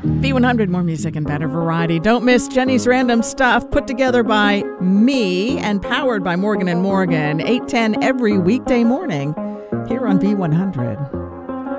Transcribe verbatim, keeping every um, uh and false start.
B one hundred, more music and better variety. Don't miss Jenny's Random Stuff, put together by me and powered by Morgan and Morgan, eight ten every weekday morning here on B one hundred.